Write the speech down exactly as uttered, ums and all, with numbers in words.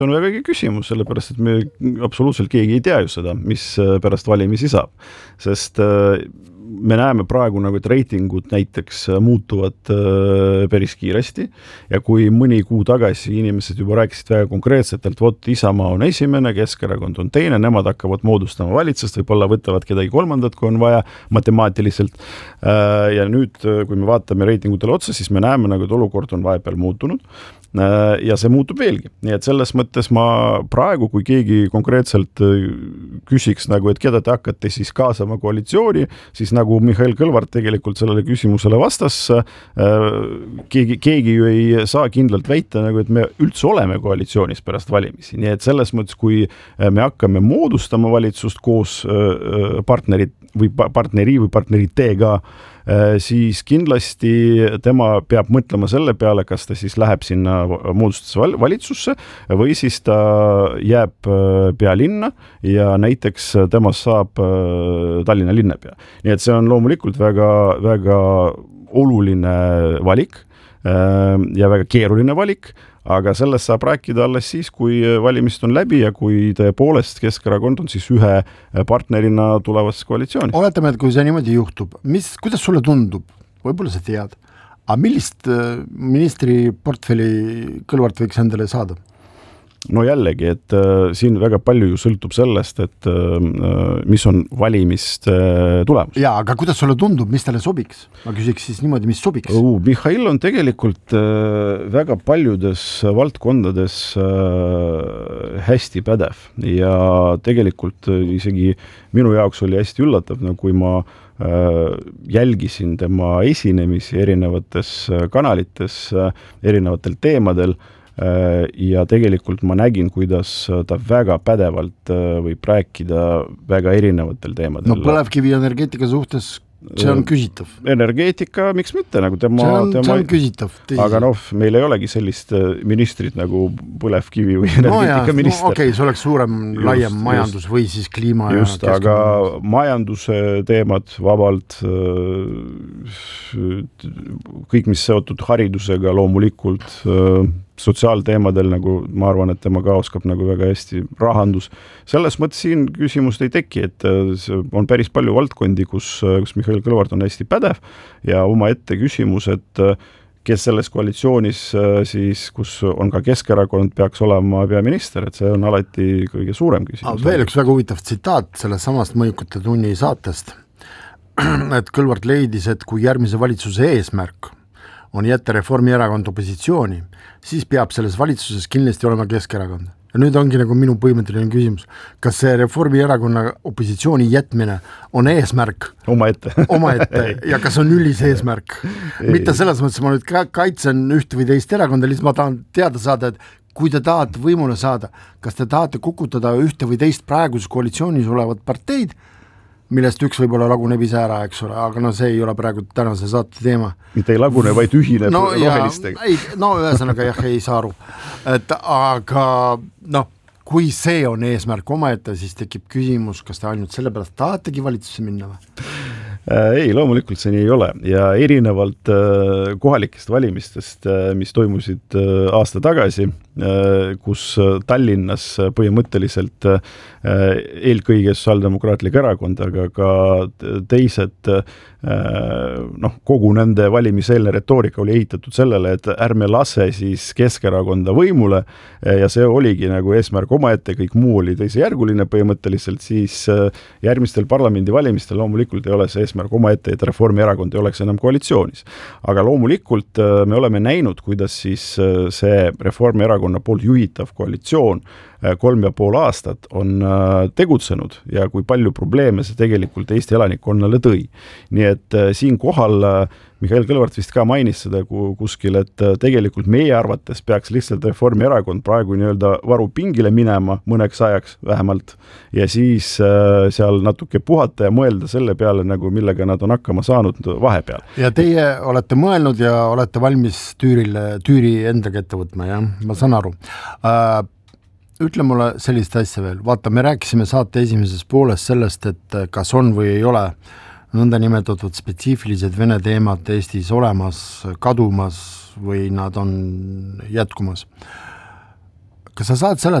See on väga õige küsimus, sellepärast, et me absoluutselt keegi ei tea ju seda, mis pärast valimisi saab. Sest me näeme praegu, nagu, et reitingud näiteks muutuvad päris kiiresti ja kui mõni kuu tagasi inimesed juba rääkisid väga konkreetselt, et vot Isamaa on esimene, Keskerakond on teine, nemad hakkavad moodustama valitsust, võib-olla võtavad kedagi kolmandat, kui on vaja matemaatiliselt. Ja nüüd, kui me vaatame reitingutele otsa, siis me näeme, nagu, et olukord on vahepeal muutunud ja see muutub veelgi. Nii et selles mõttes ma praegu, kui keegi konkreetselt küsiks, nagu, et keda te hakkate siis kaasama koalitsiooni, siis nagu Mihhail Kõlvart tegelikult sellele küsimusele vastas, keegi, keegi ju ei saa kindlalt väita, nagu, et me üldse oleme koalitsioonis pärast valimisi. Nii et selles mõttes, kui me hakkame moodustama valitsust koos partnerid või partneri või partneritega, siis kindlasti tema peab mõtlema selle peale, kas ta siis läheb sinna moodustuse valitsusse või siis ta jääb pealinna ja näiteks temast saab Tallinna linnapea. Nii et see on loomulikult väga, väga oluline valik ja väga keeruline valik, aga sellest saab rääkida alles siis, kui valimist on läbi ja kui tõepoolest Keskerakond on siis ühe partnerina tulevas koalitsiooni. Oletame, et kui see niimoodi juhtub, mis, kuidas sulle tundub? Võib-olla sa tead. Aga millist ministri portfelli Kõlvart võiks endale saada? No jällegi, et äh, siin väga palju ju sõltub sellest, et äh, mis on valimist äh, tulemus. Jaa, aga kuidas sulle tundub, mis talle sobiks? Ma küsiks siis niimoodi, mis sobiks? Uh, Mihhail on tegelikult äh, väga paljudes valdkondades äh, hästi pädev ja tegelikult äh, isegi minu jaoks oli hästi üllatav, no, kui ma äh, jälgisin tema esinemisi erinevates kanalites, äh, erinevatel teemadel, ja tegelikult ma nägin, kuidas ta väga pädevalt võib rääkida väga erinevatel teemadel. No põlevkivi energeetika suhtes see on küsitav. Energeetika, miks mitte? Nagu tema, see, on, tema... see on küsitav. Tõsi. Aga noh, meil ei olegi sellist ministrit nagu põlevkivi või energeetika no minister. No okei, okay, see oleks suurem, just, laiem majandus just, või siis kliima. Just, ja aga majanduse teemad vabalt, kõik, mis seotud haridusega loomulikult, sotsiaalteemadel, nagu ma arvan, et tema ka oskab nagu väga hästi rahandus. Selles mõttes siin küsimust ei teki, et on päris palju valdkondi, kus, kus Mihhail Kõlvart on hästi pädev ja oma ette küsimus, et kes selles koalitsioonis siis, kus on ka Keskerakond, peaks olema peaminister, et see on alati kõige suurem küsimus. Veel üks väga huvitav tsitaat sellest samast Mõjukate tunni saatest, et Kõlvart leidis, et kui järgmise valitsuse eesmärk on jätta Reformierakond opositsiooni, siis peab selles valitsuses kindlasti olema Keskerakond. Ja nüüd ongi nagu minu põhimõtteline küsimus. Kas see Reformierakonna opositsiooni jätmine on eesmärk? Oma ette. Oma ette. Ja kas on ülis eesmärk? Mitte selles mõttes, ma nüüd kaitsen ühte või teist erakonda, lihtsalt ma tahan teada saada, et kui te tahate võimule saada, kas te tahate kukutada ühte või teist praeguses koalitsioonis olevat parteid, millest üks võib-olla laguneb ise ära, eks ole, aga no see ei ole praegu tänase saate teema. Mitte ei lagune, vaid ühineb no, rohelistega. Ei, no ühesõnaga jah, ei saa aru. Et, aga noh, kui see on eesmärk omaette, siis tekib küsimus, kas te ainult selle pärast tahategi valitsusse minna või? Ei, loomulikult see nii ei ole ja erinevalt äh, kohalikest valimistest, äh, mis toimusid äh, aasta tagasi, äh, kus Tallinnas põhimõtteliselt äh, eelkõige sotsiaaldemokraatlik erakond, aga ka teised äh, noh, kogu nende valimiseelne retoorika oli ehitatud sellele, et ärme lase siis Keskerakonda võimule ja see oligi nagu eesmärk omaette, kõik muu oli teisejärguline põhimõtteliselt, siis äh, järgmistel parlamendi valimistel loomulikult ei ole see eesmärk omaette, et Reformierakond ei oleks enam koalitsioonis. Aga loomulikult me oleme näinud, kuidas siis see Reformierakonna poolt juhitav koalitsioon kolm ja pool aastat on tegutsenud ja kui palju probleeme see tegelikult Eesti elanikkonnale tõi. Nii et siin kohal Mihhail Kõlvart vist ka mainis seda kuskil, et tegelikult meie arvates peaks lihtsalt Reformierakond praegu nii-öelda varupingile minema mõneks ajaks vähemalt ja siis seal natuke puhata ja mõelda selle peale, nagu millega nad on hakkama saanud vahepeal. Ja teie olete mõelnud ja olete valmis tüürile, tüüri endaga ette võtma, jah? Ma saan aru. Äh, ütle mulle sellist asja veel. Vaata, me rääkisime saate esimeses pooles sellest, et kas on või ei ole nõnda nimetatud spetsiifilised vene teemad Eestis olemas, kadumas või nad on jätkumas. kas sa saad seletada